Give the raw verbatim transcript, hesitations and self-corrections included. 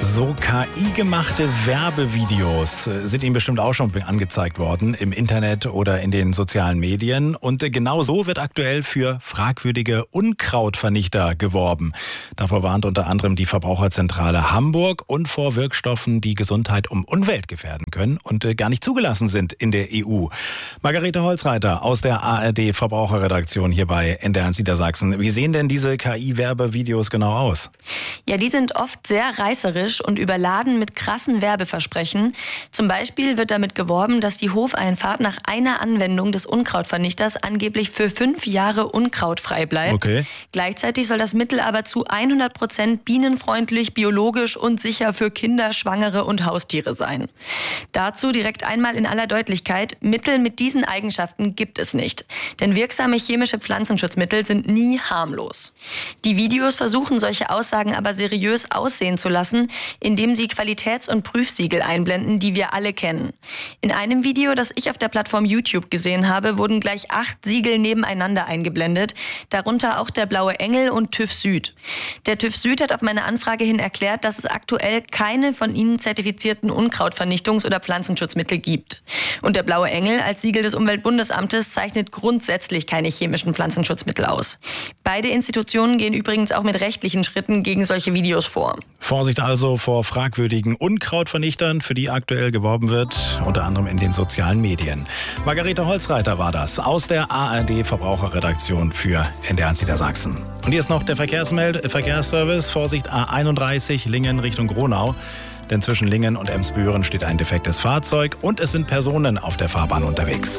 So K I-gemachte Werbevideos sind Ihnen bestimmt auch schon angezeigt worden im Internet oder in den sozialen Medien. Und genau so wird aktuell für fragwürdige Unkrautvernichter geworben. Davor warnt unter anderem die Verbraucherzentrale Hamburg und vor Wirkstoffen, die Gesundheit und Umwelt gefährden können und gar nicht zugelassen sind in der E U. Margarete Holzreiter aus der A R D-Verbraucherredaktion hier bei N D R eins Niedersachsen. Wie sehen denn diese K I-Werbevideos genau aus? Ja, die sind oft sehr reißerisch und überladen mit krassen Werbeversprechen. Zum Beispiel wird damit geworben, dass die Hofeinfahrt nach einer Anwendung des Unkrautvernichters angeblich für fünf Jahre unkrautfrei bleibt. Okay. Gleichzeitig soll das Mittel aber zu hundert Prozent bienenfreundlich, biologisch und sicher für Kinder, Schwangere und Haustiere sein. Dazu direkt einmal in aller Deutlichkeit: Mittel mit diesen Eigenschaften gibt es nicht. Denn wirksame chemische Pflanzenschutzmittel sind nie harmlos. Die Videos versuchen solche Aussagen aber seriös aussehen zu lassen, indem sie Qualitäts- und Prüfsiegel einblenden, die wir alle kennen. In einem Video, das ich auf der Plattform YouTube gesehen habe, wurden gleich acht Siegel nebeneinander eingeblendet, darunter auch der Blaue Engel und TÜV Süd. Der TÜV Süd hat auf meine Anfrage hin erklärt, dass es aktuell keine von ihnen zertifizierten Unkrautvernichtungs- oder Pflanzenschutzmittel gibt. Und der Blaue Engel als Siegel des Umweltbundesamtes zeichnet grundsätzlich keine chemischen Pflanzenschutzmittel aus. Beide Institutionen gehen übrigens auch mit rechtlichen Schritten gegen solche Videos vor. Vorsicht also vor fragwürdigen Unkrautvernichtern, für die aktuell geworben wird, unter anderem in den sozialen Medien. Margarete Holzreiter war das aus der A R D-Verbraucherredaktion für N D R eins Niedersachsen. Und hier ist noch der Verkehrsmeld- Verkehrsservice. Vorsicht A einunddreißig, Lingen Richtung Gronau. Denn zwischen Lingen und Emsbüren steht ein defektes Fahrzeug und es sind Personen auf der Fahrbahn unterwegs.